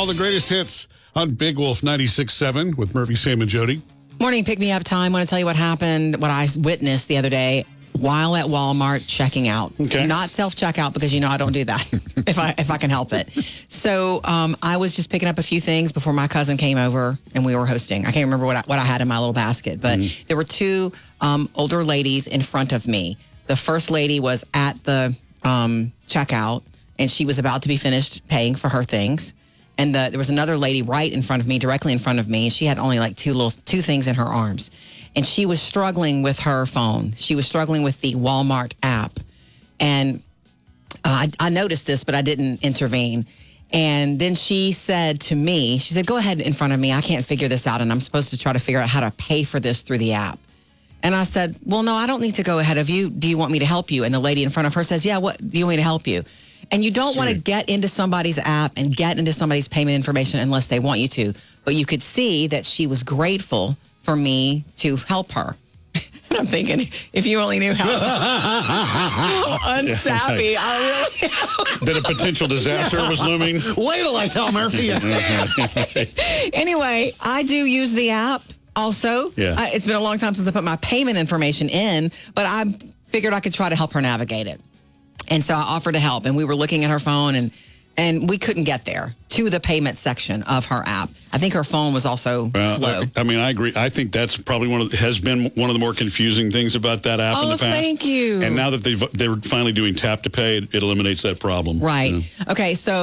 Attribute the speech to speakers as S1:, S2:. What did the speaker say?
S1: All the greatest hits on Big Wolf 96.7 with Murphy, Sam, and Jody.
S2: Morning, pick me up time. I want to tell you what happened, what I witnessed the other day while at Walmart checking out.
S1: Okay.
S2: Not self-checkout because, I don't do that if I can help it. So I was just picking up a few things before my cousin came over and we were hosting. I can't remember what I had in my little basket, but there were two older ladies in front of me. The first lady was at the checkout and she was about to be finished paying for her things. And there was another lady right in front of me, directly in front of me. She had only like two things in her arms. And she was struggling with her phone. She was struggling with the Walmart app. And I noticed this, but I didn't intervene. And then she said to me, she said, go ahead in front of me. I can't figure this out. And I'm supposed to try to figure out how to pay for this through the app. And I said, well, no, I don't need to go ahead of you. Do you want me to help you? And the lady in front of her says, yeah, what do you want me to help you? And you don't want to get into somebody's app and get into somebody's payment information unless they want you to. But you could see that she was grateful for me to help her. And I'm thinking, if you only knew how unsavvy I really am.
S1: That a potential disaster was looming.
S3: Wait till I tell Murphy.
S2: Anyway, I do use the app also.
S1: Yeah.
S2: It's been a long time since I put my payment information in, but I figured I could try to help her navigate it. And so I offered to help, and we were looking at her phone, and we couldn't get there to the payment section of her app. I think her phone was also slow.
S1: I mean, I agree. I think that's probably has been one of the more confusing things about that app in the past.
S2: Thank you.
S1: And now that they're finally doing tap to pay, it eliminates that problem.
S2: Right. Okay, so